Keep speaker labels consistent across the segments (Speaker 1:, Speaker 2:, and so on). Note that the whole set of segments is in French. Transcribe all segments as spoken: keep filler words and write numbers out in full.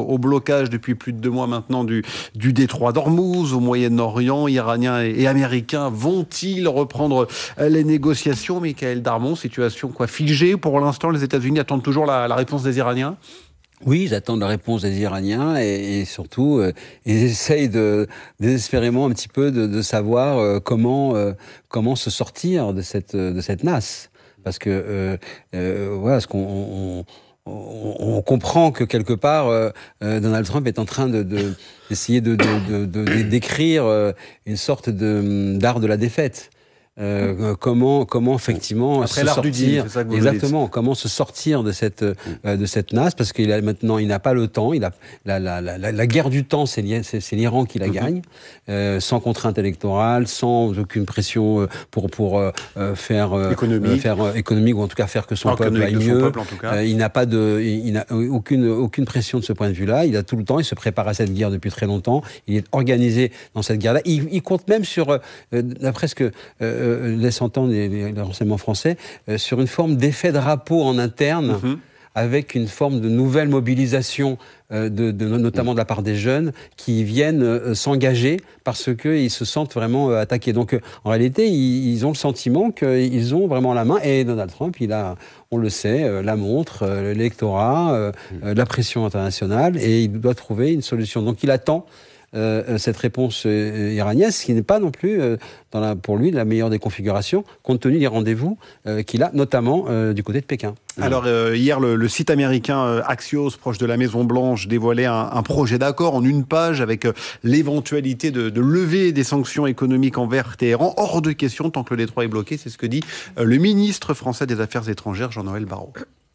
Speaker 1: au blocage depuis plus de deux mois maintenant du, du détroit d'Ormuz, au Moyen-Orient. Iraniens et, et Américains vont-ils reprendre les négociations? Michael Darmon, situation quoi figée pour l'instant? Les États-Unis attendent toujours la, la réponse des Iraniens?
Speaker 2: Oui, ils attendent la réponse des Iraniens et, et surtout, euh, ils essayent de, désespérément un petit peu de, de savoir euh, comment, euh, comment se sortir de cette, de cette nasse. Parce que, euh, euh, voilà, ce qu'on... On, on, on comprend que quelque part, euh, Donald Trump est en train de, de, d'essayer de, de, de, de, d'écrire euh, une sorte de, d'art de la défaite. Euh, comment, comment effectivement
Speaker 1: Après
Speaker 2: se
Speaker 1: l'art
Speaker 2: sortir,
Speaker 1: du deal, c'est ça que vous
Speaker 2: exactement,
Speaker 1: dites.
Speaker 2: comment se sortir de cette euh, de cette nasse, parce qu'il a maintenant, il n'a pas le temps, il a la la la, la guerre du temps, c'est, c'est, c'est l'Iran qui la gagne, euh, sans contrainte électorale, sans aucune pression pour pour euh, faire euh,
Speaker 1: économique,
Speaker 2: faire euh, économique ou en tout cas faire que son
Speaker 1: non,
Speaker 2: peuple aille mieux.
Speaker 1: Peuple, en tout cas.
Speaker 2: Euh, il n'a pas de, il, il n'a aucune aucune pression de ce point de vue-là. Il a tout le temps, il se prépare à cette guerre depuis très longtemps. Il est organisé dans cette guerre-là. Il, il compte même sur, euh, d'après ce que euh, laisse entendre les, les, les renseignements français, euh, sur une forme d'effet drapeau en interne, mm-hmm. avec une forme de nouvelle mobilisation, euh, de, de, notamment de la part des jeunes, qui viennent euh, s'engager parce qu'ils se sentent vraiment euh, attaqués. Donc, euh, en réalité, ils, ils ont le sentiment qu'ils ont vraiment la main. Et Donald Trump, il a, on le sait, euh, la montre, euh, l'électorat, euh, euh, la pression internationale, et il doit trouver une solution. Donc, il attend Euh, cette réponse euh, iranienne, ce qui n'est pas non plus, euh, dans la, pour lui, la meilleure des configurations, compte tenu des rendez-vous euh, qu'il a, notamment euh, du côté de Pékin.
Speaker 1: Alors, euh, hier, le, le site américain euh, Axios, proche de la Maison-Blanche, dévoilait un, un projet d'accord en une page avec euh, l'éventualité de, de lever des sanctions économiques envers Téhéran. Hors de question tant que le détroit est bloqué, c'est ce que dit euh, le ministre français des Affaires étrangères, Jean-Noël Barrot.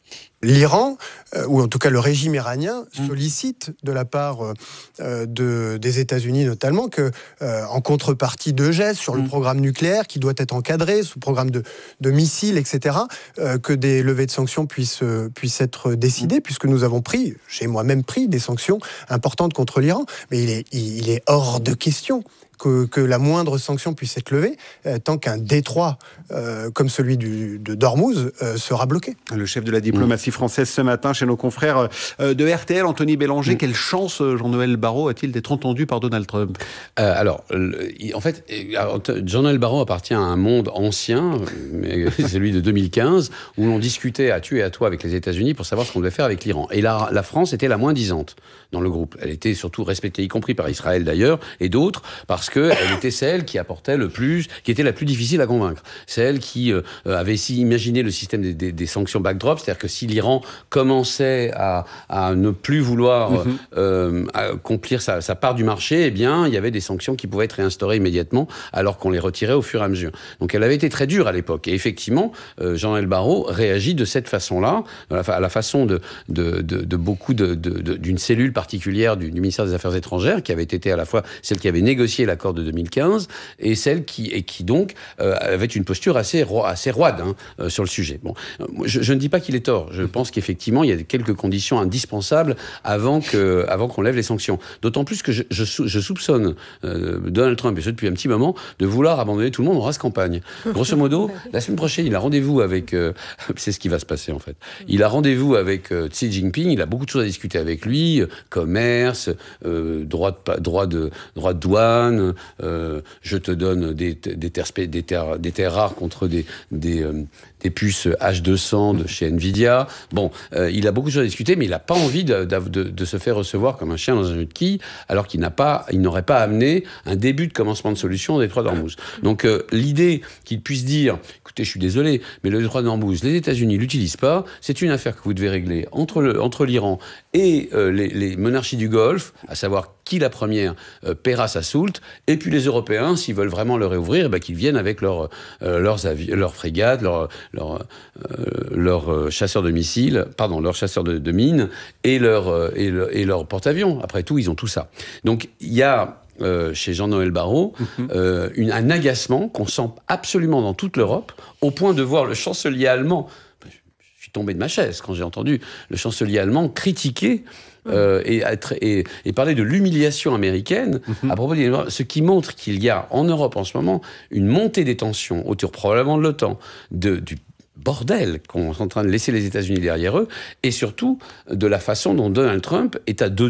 Speaker 3: L'Iran, euh, ou en tout cas le régime iranien, mmh. sollicite de la part euh, de, des États-Unis notamment que, euh, en contrepartie de gestes sur mmh. le programme nucléaire qui doit être encadré, sous programme de, de missiles, et cetera, euh, que des levées de sanctions puissent, euh, puissent être décidées, mmh. puisque nous avons pris, j'ai moi-même pris des sanctions importantes contre l'Iran, mais il est, il est hors de question Que, que la moindre sanction puisse être levée euh, tant qu'un détroit euh, comme celui du, de d'Ormuz euh, sera bloqué.
Speaker 1: Le chef de la diplomatie française ce matin chez nos confrères euh, de R T L, Anthony Bélanger, mmh. quelle chance Jean-Noël Barrot a-t-il d'être entendu par Donald Trump?
Speaker 4: euh, Alors, le, en fait, Jean-Noël Barrot appartient à un monde ancien, celui de deux mille quinze, où l'on discutait à tu et à toi avec les États-Unis pour savoir ce qu'on devait faire avec l'Iran. Et la, la France était la moins disante dans le groupe. Elle était surtout respectée, y compris par Israël d'ailleurs, et d'autres, parce qu'elle était celle qui apportait le plus, qui était la plus difficile à convaincre. Celle qui euh, avait imaginé le système des, des, des sanctions backdrop, c'est-à-dire que si l'Iran commençait à, à ne plus vouloir mm-hmm. euh, accomplir sa, sa part du marché, eh bien, il y avait des sanctions qui pouvaient être réinstaurées immédiatement, alors qu'on les retirait au fur et à mesure. Donc, elle avait été très dure à l'époque. Et effectivement, euh, Jean-Noël Barrot réagit de cette façon-là, à la façon de, de, de, de beaucoup de, de, de, d'une cellule particulière du, du ministère des Affaires étrangères, qui avait été à la fois celle qui avait négocié l'accord de deux mille quinze et celle qui, et qui donc euh, avait une posture assez, ro- assez roide hein, euh, sur le sujet. Bon, je, je ne dis pas qu'il est tort. Je pense qu'effectivement, il y a quelques conditions indispensables avant, que, avant qu'on lève les sanctions. D'autant plus que je, je, je soupçonne euh, Donald Trump, et ce depuis un petit moment, de vouloir abandonner tout le monde en race campagne. Grosso modo, la semaine prochaine, il a rendez-vous avec... Euh, c'est ce qui va se passer, en fait. Il a rendez-vous avec euh, Xi Jinping. Il a beaucoup de choses à discuter avec lui. Euh, commerce, euh, droit, de, droit, de, droit de douane, euh, je te donne des, des, terres, des, terres, des terres rares contre des, des, euh, des puces H deux cents de chez Nvidia. Bon, euh, il a beaucoup de choses à discuter, mais il n'a pas envie de, de, de, de se faire recevoir comme un chien dans un jeu de quilles, alors qu'il n'a pas, il n'aurait pas amené un début de commencement de solution au détroit d'Ormuz. Donc euh, l'idée qu'il puisse dire, écoutez, je suis désolé, mais le détroit d'Ormuz, les États-Unis l'utilisent pas, c'est une affaire que vous devez régler entre, le, entre l'Iran et euh, les, les monarchies du Golfe, à savoir qui la première euh, paiera sa soulte, et puis les Européens, s'ils veulent vraiment le réouvrir, bah, qu'ils viennent avec leur, euh, leurs, avi- leurs frégates, leurs leur, euh, leur, euh, chasseurs de missiles, pardon, leurs chasseurs de, de mines, et leurs euh, et, le, et leur porte-avions. Après tout, ils ont tout ça. Donc, il y a... Euh, chez Jean-Noël Barrot, mm-hmm. euh, une, un agacement qu'on sent absolument dans toute l'Europe, au point de voir le chancelier allemand, je suis tombé de ma chaise quand j'ai entendu le chancelier allemand critiquer euh, et, et, et parler de l'humiliation américaine mm-hmm. à propos des... Ce qui montre qu'il y a en Europe en ce moment une montée des tensions autour probablement de l'OTAN, de, du bordel qu'on est en train de laisser les États-Unis derrière eux, et surtout de la façon dont Donald Trump est à deux